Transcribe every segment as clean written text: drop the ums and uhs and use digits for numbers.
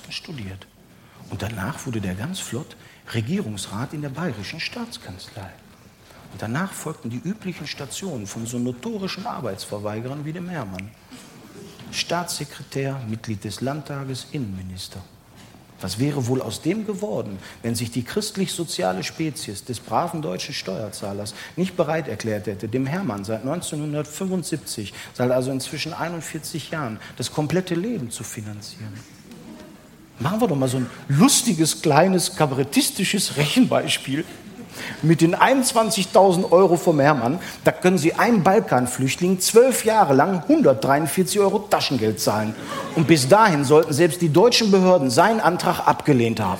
Wissenschaften studiert. Und danach wurde der ganz flott Regierungsrat in der Bayerischen Staatskanzlei. Und danach folgten die üblichen Stationen von so notorischen Arbeitsverweigerern wie dem Hermann. Staatssekretär, Mitglied des Landtages, Innenminister. Was wäre wohl aus dem geworden, wenn sich die christlich-soziale Spezies des braven deutschen Steuerzahlers nicht bereit erklärt hätte, dem Hermann seit 1975, seit also inzwischen 41 Jahren, das komplette Leben zu finanzieren? Machen wir doch mal so ein lustiges, kleines, kabarettistisches Rechenbeispiel. Mit den 21.000 Euro vom Hermann, da können Sie einem Balkanflüchtling 12 Jahre lang 143 Euro Taschengeld zahlen. Und bis dahin sollten selbst die deutschen Behörden seinen Antrag abgelehnt haben.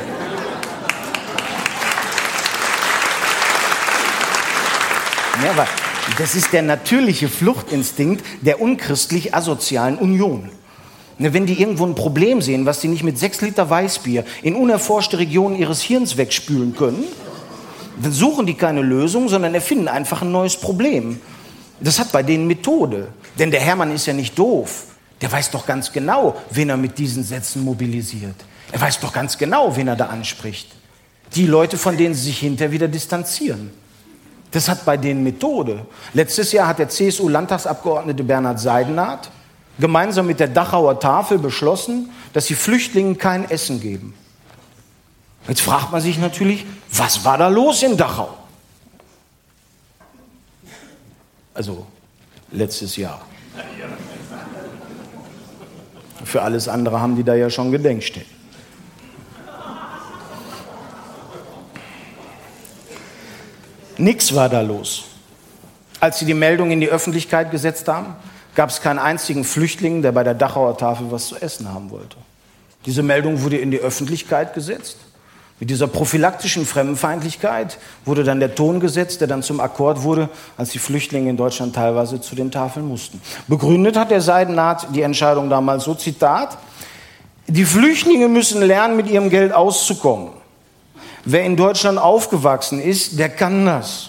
Ja, aber das ist der natürliche Fluchtinstinkt der unchristlich-asozialen Union. Wenn die irgendwo ein Problem sehen, was sie nicht mit 6 Liter Weißbier in unerforschte Regionen ihres Hirns wegspülen können, dann suchen die keine Lösung, sondern erfinden einfach ein neues Problem. Das hat bei denen Methode. Denn der Hermann ist ja nicht doof. Der weiß doch ganz genau, wen er mit diesen Sätzen mobilisiert. Er weiß doch ganz genau, wen er da anspricht. Die Leute, von denen sie sich hinterher wieder distanzieren. Das hat bei denen Methode. Letztes Jahr hat der CSU-Landtagsabgeordnete Bernhard Seidenath gemeinsam mit der Dachauer Tafel beschlossen, dass sie Flüchtlingen kein Essen geben. Jetzt fragt man sich natürlich, was war da los in Dachau? Also letztes Jahr. Für alles andere haben die da ja schon Gedenkstätten. Nix war da los. Als sie die Meldung in die Öffentlichkeit gesetzt haben, gab es keinen einzigen Flüchtling, der bei der Dachauer Tafel was zu essen haben wollte. Diese Meldung wurde in die Öffentlichkeit gesetzt. Mit dieser prophylaktischen Fremdenfeindlichkeit wurde dann der Ton gesetzt, der dann zum Akkord wurde, als die Flüchtlinge in Deutschland teilweise zu den Tafeln mussten. Begründet hat der Seidenath die Entscheidung damals so, Zitat: Die Flüchtlinge müssen lernen, mit ihrem Geld auszukommen. Wer in Deutschland aufgewachsen ist, der kann das.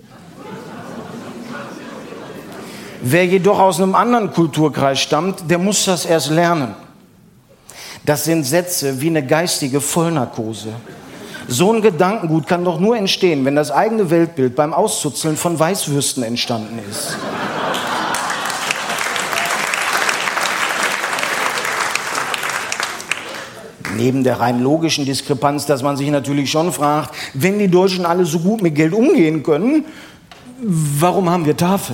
Wer jedoch aus einem anderen Kulturkreis stammt, der muss das erst lernen. Das sind Sätze wie eine geistige Vollnarkose. So ein Gedankengut kann doch nur entstehen, wenn das eigene Weltbild beim Auszuzeln von Weißwürsten entstanden ist. Neben der rein logischen Diskrepanz, dass man sich natürlich schon fragt, wenn die Deutschen alle so gut mit Geld umgehen können, warum haben wir Tafeln?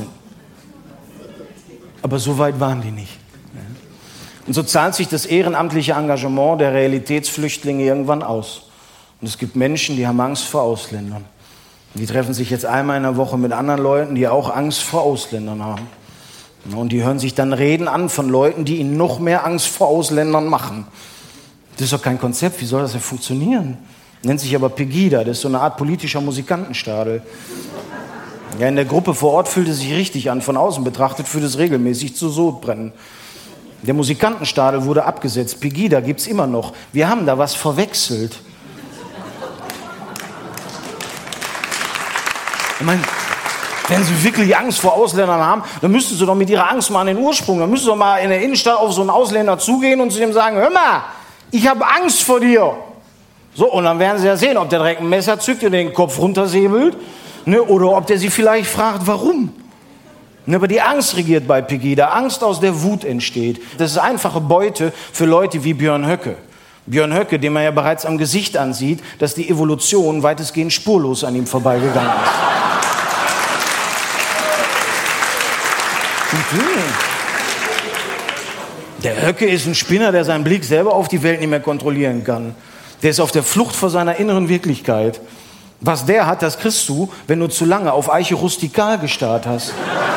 Aber so weit waren die nicht. Und so zahlt sich das ehrenamtliche Engagement der Realitätsflüchtlinge irgendwann aus. Und es gibt Menschen, die haben Angst vor Ausländern. Und die treffen sich jetzt einmal in der Woche mit anderen Leuten, die auch Angst vor Ausländern haben. Und die hören sich dann Reden an von Leuten, die ihnen noch mehr Angst vor Ausländern machen. Das ist doch kein Konzept, wie soll das denn funktionieren? Nennt sich aber Pegida, das ist so eine Art politischer Musikantenstadel. Ja, in der Gruppe vor Ort fühlt es sich richtig an, von außen betrachtet führt es regelmäßig zu Sodbrennen. Der Musikantenstadel wurde abgesetzt, Pegida gibt es immer noch. Wir haben da was verwechselt. Ich meine, wenn Sie wirklich Angst vor Ausländern haben, dann müssten Sie doch mit Ihrer Angst mal an den Ursprung, dann müssen Sie doch mal in der Innenstadt auf so einen Ausländer zugehen und zu dem sagen, hör mal, ich habe Angst vor dir. So, und dann werden Sie ja sehen, ob der direkt ein Messer zückt und den Kopf runtersäbelt, ne, oder ob der Sie vielleicht fragt, warum. Ne, aber die Angst regiert bei Pegida, Angst, aus der Wut entsteht. Das ist einfache Beute für Leute wie Björn Höcke. Björn Höcke, den man ja bereits am Gesicht ansieht, dass die Evolution weitestgehend spurlos an ihm vorbeigegangen ist. Der Höcke ist ein Spinner, der seinen Blick selber auf die Welt nicht mehr kontrollieren kann. Der ist auf der Flucht vor seiner inneren Wirklichkeit. Was der hat, das kriegst du, wenn du zu lange auf Eiche rustikal gestarrt hast.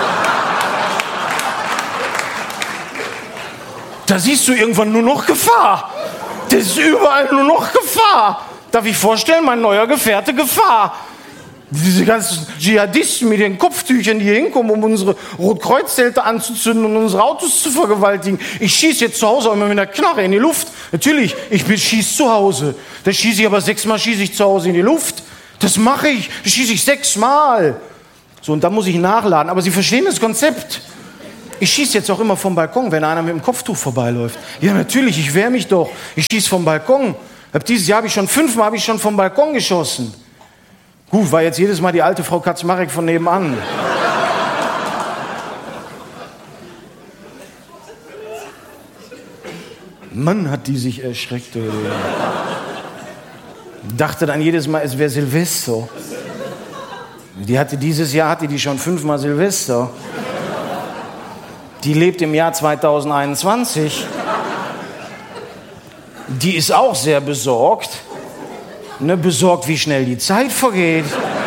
Da siehst du irgendwann nur noch Gefahr. Das ist überall nur noch Gefahr. Darf ich vorstellen, mein neuer Gefährte Gefahr. Diese ganzen Dschihadisten mit den Kopftüchern, die hier hinkommen, um unsere Rotkreuzzelte anzuzünden und unsere Autos zu vergewaltigen. Ich schieße jetzt zu Hause auch immer mit einer Knarre in die Luft. Natürlich, ich schieße zu Hause. Da schieße ich aber 6-mal schieße ich zu Hause in die Luft. Das mache ich. Das schieße ich 6-mal. So, und dann muss ich nachladen. Aber Sie verstehen das Konzept. Ich schieße jetzt auch immer vom Balkon, wenn einer mit dem Kopftuch vorbeiläuft. Ja, natürlich, ich wehre mich doch. Ich schieße vom Balkon. Dieses Jahr habe ich schon 5-mal vom Balkon geschossen. Gut, war jetzt jedes Mal die alte Frau Kaczmarek von nebenan. Mann, hat die sich erschreckt. Dachte dann jedes Mal, es wäre Silvester. Dieses Jahr hatte die schon 5-mal Silvester. Die lebt im Jahr 2021. Die ist auch sehr besorgt. Ne, besorgt, wie schnell die Zeit vergeht.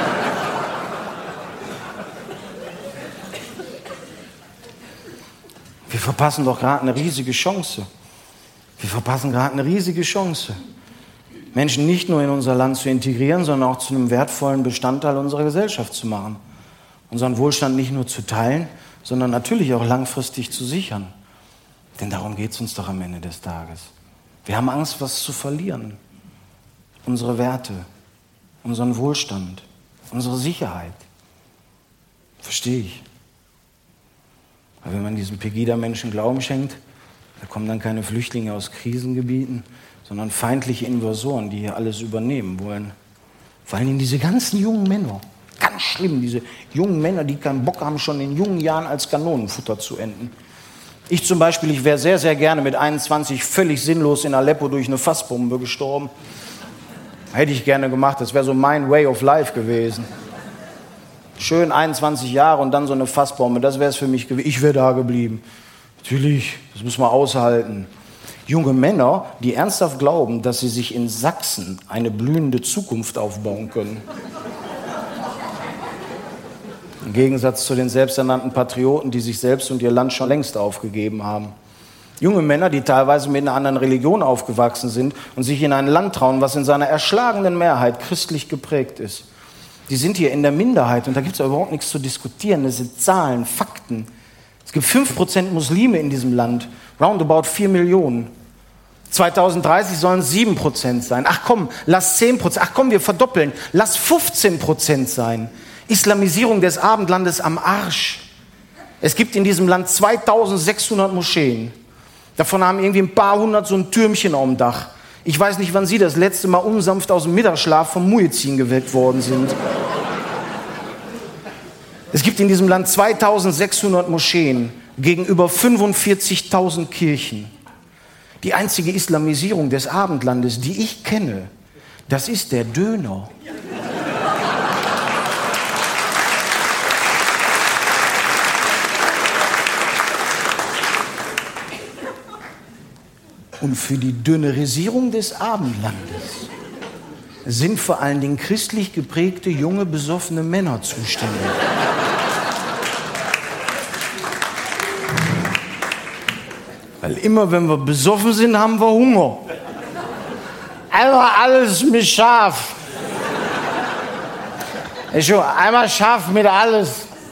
Wir verpassen doch gerade eine riesige Chance. Wir verpassen gerade eine riesige Chance, Menschen nicht nur in unser Land zu integrieren, sondern auch zu einem wertvollen Bestandteil unserer Gesellschaft zu machen. Unseren Wohlstand nicht nur zu teilen, sondern natürlich auch langfristig zu sichern. Denn darum geht es uns doch am Ende des Tages. Wir haben Angst, was zu verlieren. Unsere Werte, unseren Wohlstand, unsere Sicherheit. Verstehe ich. Weil wenn man diesen Pegida-Menschen Glauben schenkt, da kommen dann keine Flüchtlinge aus Krisengebieten, sondern feindliche Invasoren, die hier alles übernehmen wollen. Vor allem diese ganzen jungen Männer. Ganz schlimm, diese jungen Männer, die keinen Bock haben, schon in jungen Jahren als Kanonenfutter zu enden. Ich zum Beispiel, ich wäre sehr, sehr gerne mit 21 völlig sinnlos in Aleppo durch eine Fassbombe gestorben. Hätte ich gerne gemacht, das wäre so mein Way of Life gewesen. Schön 21 Jahre und dann so eine Fassbombe, das wäre es für mich gewesen. Ich wäre da geblieben. Natürlich, das muss man aushalten. Junge Männer, die ernsthaft glauben, dass sie sich in Sachsen eine blühende Zukunft aufbauen können. Im Gegensatz zu den selbsternannten Patrioten, die sich selbst und ihr Land schon längst aufgegeben haben. Junge Männer, die teilweise mit einer anderen Religion aufgewachsen sind und sich in ein Land trauen, was in seiner erschlagenen Mehrheit christlich geprägt ist. Die sind hier in der Minderheit und da gibt es überhaupt nichts zu diskutieren. Das sind Zahlen, Fakten. Es gibt 5% Muslime in diesem Land, roundabout 4 Millionen. 2030 sollen es 7% sein. Ach komm, lass 10%. Ach komm, wir verdoppeln. Lass 15% sein. Islamisierung des Abendlandes am Arsch. Es gibt in diesem Land 2600 Moscheen. Davon haben irgendwie ein paar hundert so ein Türmchen auf dem Dach. Ich weiß nicht, wann Sie das letzte Mal unsanft aus dem Mittagsschlaf vom Muezzin geweckt worden sind. Es gibt in diesem Land 2600 Moscheen gegenüber 45.000 Kirchen. Die einzige Islamisierung des Abendlandes, die ich kenne, das ist der Döner. Und für die Dönerisierung des Abendlandes sind vor allen Dingen christlich geprägte, junge, besoffene Männer zuständig. Weil immer, wenn wir besoffen sind, haben wir Hunger. Einfach alles mit scharf. Einmal scharf mit alles.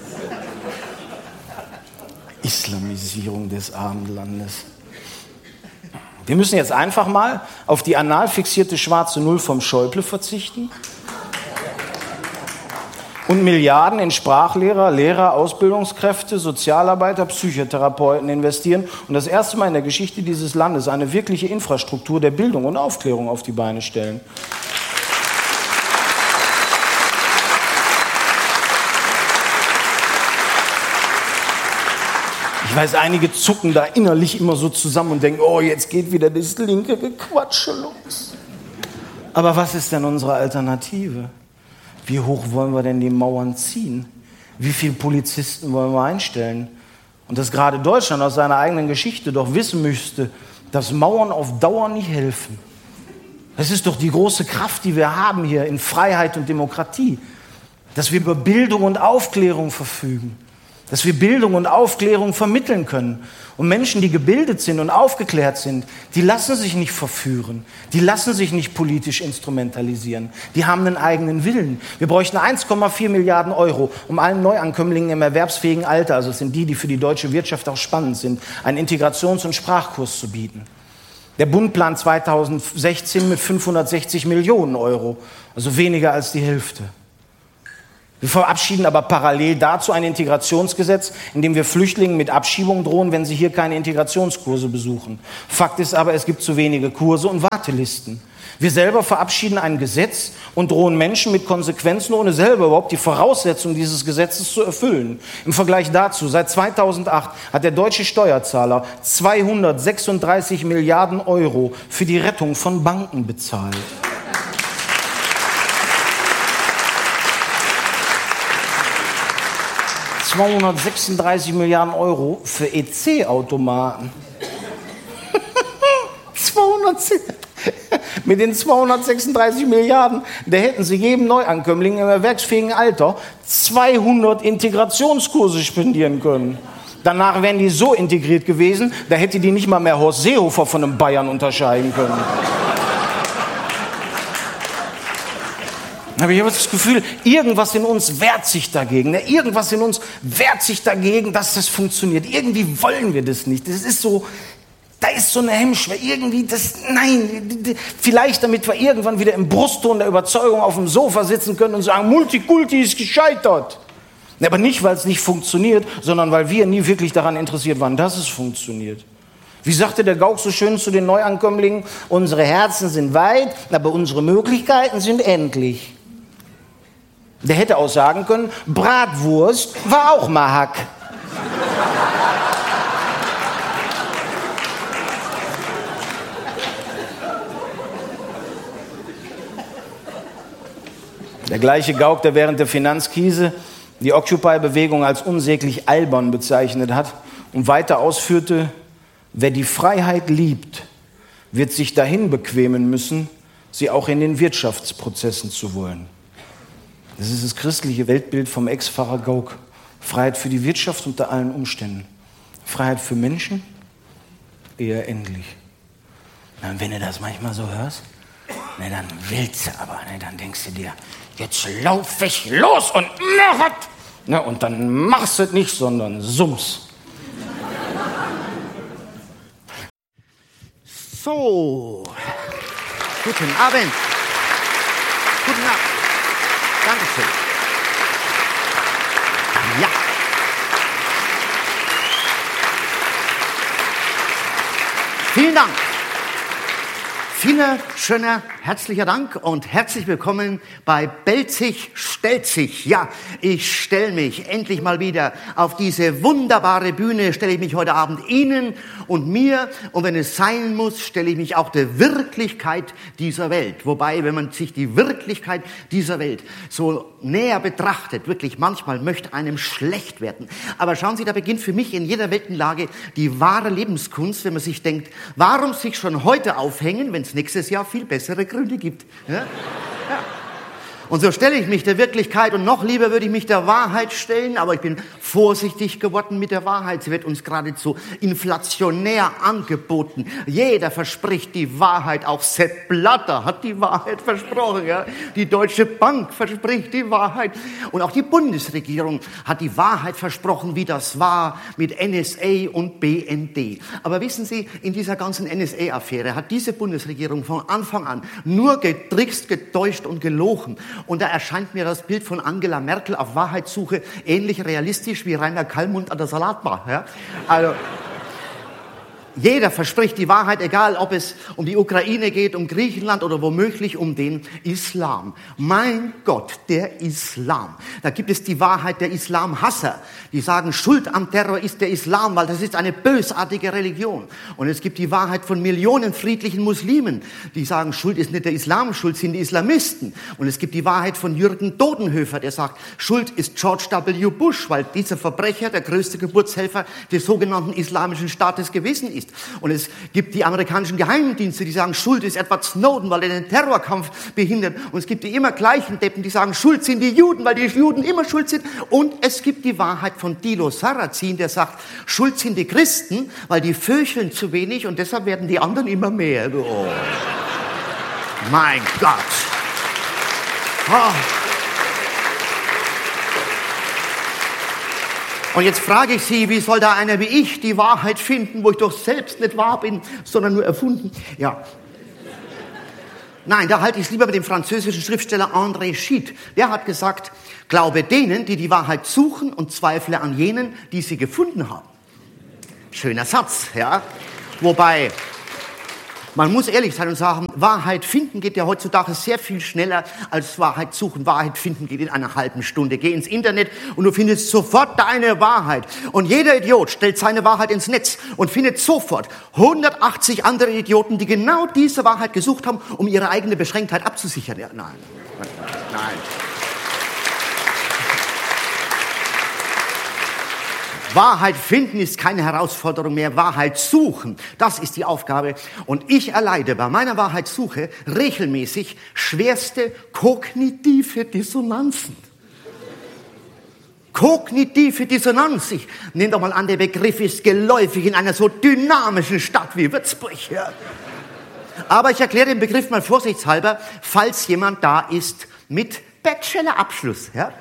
Islamisierung des Abendlandes. Wir müssen jetzt einfach mal auf die anal fixierte schwarze Null vom Schäuble verzichten und Milliarden in Sprachlehrer, Lehrer, Ausbildungskräfte, Sozialarbeiter, Psychotherapeuten investieren und das erste Mal in der Geschichte dieses Landes eine wirkliche Infrastruktur der Bildung und Aufklärung auf die Beine stellen. Ich weiß, einige zucken da innerlich immer so zusammen und denken, oh, jetzt geht wieder das linke Gequatsche los. Aber was ist denn unsere Alternative? Wie hoch wollen wir denn die Mauern ziehen? Wie viele Polizisten wollen wir einstellen? Und dass gerade Deutschland aus seiner eigenen Geschichte doch wissen müsste, dass Mauern auf Dauer nicht helfen. Das ist doch die große Kraft, die wir haben hier in Freiheit und Demokratie. Dass wir über Bildung und Aufklärung verfügen. Dass wir Bildung und Aufklärung vermitteln können. Und Menschen, die gebildet sind und aufgeklärt sind, die lassen sich nicht verführen. Die lassen sich nicht politisch instrumentalisieren. Die haben einen eigenen Willen. Wir bräuchten 1,4 Milliarden Euro, um allen Neuankömmlingen im erwerbsfähigen Alter, also das sind die für die deutsche Wirtschaft auch spannend sind, einen Integrations- und Sprachkurs zu bieten. Der Bund plant 2016 mit 560 Millionen Euro, also weniger als die Hälfte. Wir verabschieden aber parallel dazu ein Integrationsgesetz, in dem wir Flüchtlingen mit Abschiebung drohen, wenn sie hier keine Integrationskurse besuchen. Fakt ist aber, es gibt zu wenige Kurse und Wartelisten. Wir selber verabschieden ein Gesetz und drohen Menschen mit Konsequenzen, ohne selber überhaupt die Voraussetzungen dieses Gesetzes zu erfüllen. Im Vergleich dazu, seit 2008 hat der deutsche Steuerzahler 236 Milliarden Euro für die Rettung von Banken bezahlt. $236 Milliarden Euro für EC-Automaten. Mit den 236 Milliarden, da hätten sie jedem Neuankömmling im erwerbsfähigen Alter 200 Integrationskurse spendieren können. Danach wären die so integriert gewesen, da hätte die nicht mal mehr Horst Seehofer von einem Bayern unterscheiden können. Aber ich habe das Gefühl, irgendwas in uns wehrt sich dagegen. Irgendwas in uns wehrt sich dagegen, dass das funktioniert. Irgendwie wollen wir das nicht. Das ist so, da ist so eine Hemmschwelle. Irgendwie nein. Vielleicht damit wir irgendwann wieder im Brustton der Überzeugung auf dem Sofa sitzen können und sagen, Multikulti ist gescheitert. Aber nicht, weil es nicht funktioniert, sondern weil wir nie wirklich daran interessiert waren, dass es funktioniert. Wie sagte der Gauck so schön zu den Neuankömmlingen? Unsere Herzen sind weit, aber unsere Möglichkeiten sind endlich. Der hätte auch sagen können, Bratwurst war auch mal Hack. Der gleiche Gauck, der während der Finanzkrise die Occupy-Bewegung als unsäglich albern bezeichnet hat und weiter ausführte, wer die Freiheit liebt, wird sich dahin bequemen müssen, sie auch in den Wirtschaftsprozessen zu wollen. Das ist das christliche Weltbild vom Ex-Pfarrer Gauck. Freiheit für die Wirtschaft unter allen Umständen. Freiheit für Menschen eher endlich. Na, wenn du das manchmal so hörst, na, dann willst du aber, na, dann denkst du dir, jetzt lauf ich los und mach es. Na, und dann machst du es nicht, sondern summst. So, guten Abend. Guten Abend. Dankeschön. Ja. Vielen Dank. Vielen schöner, herzlicher Dank und herzlich willkommen bei Belzig stellt sich. Ja, ich stelle mich endlich mal wieder auf diese wunderbare Bühne, stelle ich mich heute Abend Ihnen und mir. Und wenn es sein muss, stelle ich mich auch der Wirklichkeit dieser Welt. Wobei, wenn man sich die Wirklichkeit dieser Welt so näher betrachtet, wirklich manchmal möchte einem schlecht werden. Aber schauen Sie, da beginnt für mich in jeder Weltenlage die wahre Lebenskunst, wenn man sich denkt, warum sich schon heute aufhängen, wenn es nächstes Jahr viel bessere Gründe gibt. Ja? Ja. Und so stelle ich mich der Wirklichkeit und noch lieber würde ich mich der Wahrheit stellen, aber ich bin vorsichtig geworden mit der Wahrheit. Sie wird uns geradezu inflationär angeboten. Jeder verspricht die Wahrheit, auch Sepp Blatter hat die Wahrheit versprochen. Ja? Die Deutsche Bank verspricht die Wahrheit und auch die Bundesregierung hat die Wahrheit versprochen, wie das war mit NSA und BND. Aber wissen Sie, in dieser ganzen NSA-Affäre hat diese Bundesregierung von Anfang an nur getrickst, getäuscht und gelogen. Und da erscheint mir das Bild von Angela Merkel auf Wahrheitssuche ähnlich realistisch wie Rainer Kallmund an der Salatbar. Ja? Also, jeder verspricht die Wahrheit, egal ob es um die Ukraine geht, um Griechenland oder womöglich um den Islam. Mein Gott, der Islam. Da gibt es die Wahrheit der Islamhasser, die sagen, Schuld am Terror ist der Islam, weil das ist eine bösartige Religion. Und es gibt die Wahrheit von Millionen friedlichen Muslimen, die sagen, Schuld ist nicht der Islam, Schuld sind die Islamisten. Und es gibt die Wahrheit von Jürgen Dodenhöfer, der sagt, Schuld ist George W. Bush, weil dieser Verbrecher der größte Geburtshelfer des sogenannten Islamischen Staates gewesen ist. Und es gibt die amerikanischen Geheimdienste, die sagen, Schuld ist Edward Snowden, weil er den Terrorkampf behindert. Und es gibt die immer gleichen Deppen, die sagen, Schuld sind die Juden, weil die Juden immer schuld sind. Und es gibt die Wahrheit von Thilo Sarrazin, der sagt, Schuld sind die Christen, weil die vögeln zu wenig und deshalb werden die anderen immer mehr. Oh. Mein Gott. Oh. Und jetzt frage ich Sie, wie soll da einer wie ich die Wahrheit finden, wo ich doch selbst nicht wahr bin, sondern nur erfunden? Ja. Nein, da halte ich es lieber mit dem französischen Schriftsteller André Gide. Der hat gesagt, Glaube denen, die die Wahrheit suchen, und zweifle an jenen, die sie gefunden haben. Schöner Satz, ja. Wobei, man muss ehrlich sein und sagen, Wahrheit finden geht ja heutzutage sehr viel schneller als Wahrheit suchen. Wahrheit finden geht in einer halben Stunde. Geh ins Internet und du findest sofort deine Wahrheit. Und jeder Idiot stellt seine Wahrheit ins Netz und findet sofort 180 andere Idioten, die genau diese Wahrheit gesucht haben, um ihre eigene Beschränktheit abzusichern. Ja, nein. Wahrheit finden ist keine Herausforderung mehr. Wahrheit suchen, das ist die Aufgabe. Und ich erleide bei meiner Wahrheitssuche regelmäßig schwerste kognitive Dissonanzen. Kognitive Dissonanz. Ich nehme doch mal an, der Begriff ist geläufig in einer so dynamischen Stadt wie Würzburg. Ja. Aber ich erkläre den Begriff mal vorsichtshalber, falls jemand da ist mit Bachelorabschluss. Ja.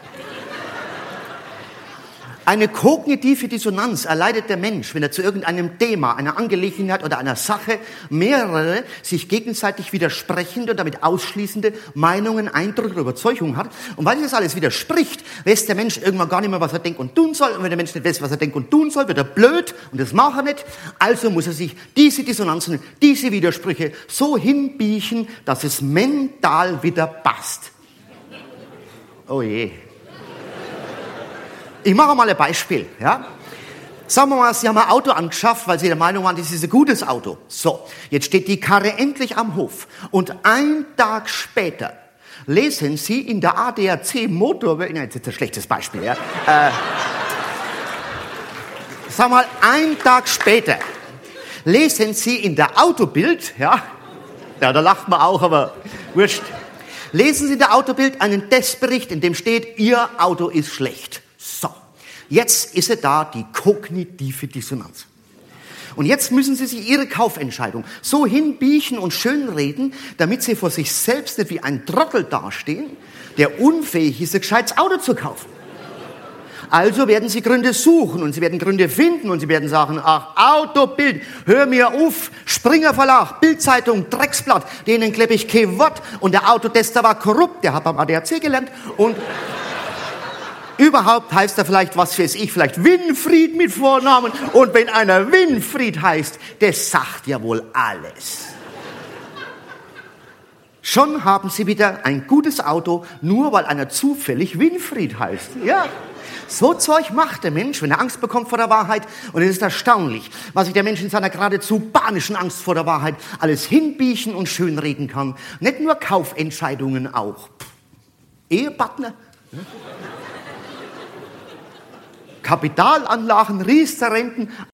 Eine kognitive Dissonanz erleidet der Mensch, wenn er zu irgendeinem Thema, einer Angelegenheit oder einer Sache mehrere sich gegenseitig widersprechende und damit ausschließende Meinungen, Eindrücke oder Überzeugungen hat. Und weil sich das alles widerspricht, weiß der Mensch irgendwann gar nicht mehr, was er denkt und tun soll. Und wenn der Mensch nicht weiß, was er denkt und tun soll, wird er blöd und das macht er nicht. Also muss er sich diese Dissonanzen, diese Widersprüche so hinbiegen, dass es mental wieder passt. Oh je. Ich mache mal ein Beispiel. Ja? Sagen wir mal, Sie haben ein Auto angeschafft, weil Sie der Meinung waren, das ist ein gutes Auto. So, jetzt steht die Karre endlich am Hof. Und einen Tag später lesen Sie in der ADAC Motorwelt, nein, das ist ein schlechtes Beispiel. Ja? Sagen wir mal, einen Tag später lesen Sie in der Autobild, ja, da lacht man auch, aber wurscht. Lesen Sie in der Autobild einen Testbericht, in dem steht, Ihr Auto ist schlecht. So, jetzt ist da die kognitive Dissonanz. Und jetzt müssen Sie sich Ihre Kaufentscheidung so hinbiegen und schönreden, damit Sie vor sich selbst nicht wie ein Trottel dastehen, der unfähig ist, ein gescheites Auto zu kaufen. Also werden Sie Gründe suchen und Sie werden Gründe finden und Sie werden sagen, ach, Autobild, hör mir auf, Springer Verlag, Bildzeitung, Drecksblatt, denen kleppe ich kein Wort und der Autotester war korrupt, der hat beim ADAC gelernt und überhaupt heißt er vielleicht, was weiß ich, vielleicht Winfried mit Vornamen. Und wenn einer Winfried heißt, das sagt ja wohl alles. Schon haben Sie wieder ein gutes Auto, nur weil einer zufällig Winfried heißt. Ja, so Zeug macht der Mensch, wenn er Angst bekommt vor der Wahrheit. Und es ist erstaunlich, was sich der Mensch in seiner geradezu panischen Angst vor der Wahrheit alles hinbiegen und schönreden kann. Nicht nur Kaufentscheidungen, auch Ehepartner. Kapitalanlagen, Riester-Renten,